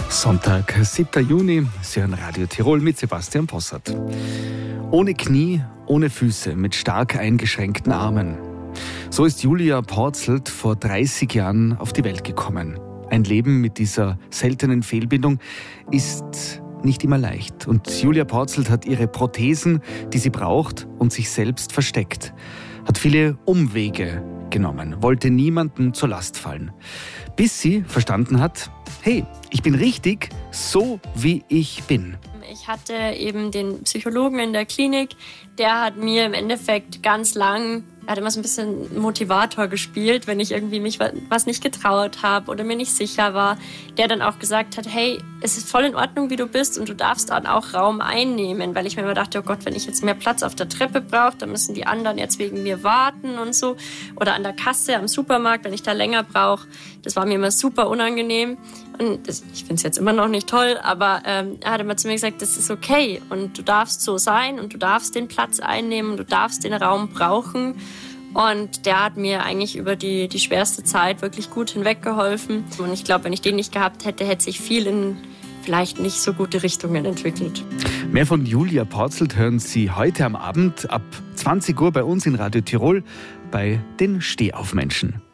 Sonntag, 7. Juni, Sie hören Radio Tirol mit Sebastian Possart. Ohne Knie, ohne Füße, mit stark eingeschränkten Armen. So ist Julia Porzelt vor 30 Jahren auf die Welt gekommen. Ein Leben mit dieser seltenen Fehlbindung ist nicht immer leicht. Und Julia Porzelt hat ihre Prothesen, die sie braucht, und sich selbst versteckt. Hat viele Umwege genommen, wollte niemandem zur Last fallen. Bis sie verstanden hat, hey, ich bin richtig, so wie ich bin. Ich hatte eben den Psychologen in der Klinik, der hat mir im Endeffekt ganz lang, er hat immer so ein bisschen Motivator gespielt, wenn ich irgendwie mich was nicht getraut habe oder mir nicht sicher war, der dann auch gesagt hat, hey, es ist voll in Ordnung, wie du bist und du darfst dann auch Raum einnehmen, weil ich mir immer dachte, oh Gott, wenn ich jetzt mehr Platz auf der Treppe brauche, dann müssen die anderen jetzt wegen mir warten und so. Oder an der Kasse am Supermarkt, wenn ich da länger brauche. Das war mir immer super unangenehm. Und ich finde es jetzt immer noch nicht toll, aber er hat immer zu mir gesagt, das ist okay und du darfst so sein und du darfst den Platz einnehmen, du darfst den Raum brauchen. Und der hat mir eigentlich über die schwerste Zeit wirklich gut hinweggeholfen. Und ich glaube, wenn ich den nicht gehabt hätte, hätte sich viel in vielleicht nicht so gute Richtungen entwickelt. Mehr von Julia Porzelt hören Sie heute am Abend ab 20 Uhr bei uns in Radio Tirol bei den Stehaufmenschen.